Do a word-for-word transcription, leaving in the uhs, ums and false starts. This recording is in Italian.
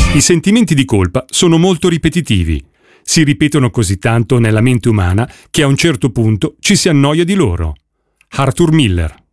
I sentimenti di colpa sono molto ripetitivi. Si ripetono così tanto nella mente umana che a un certo punto ci si annoia di loro. Arthur Miller.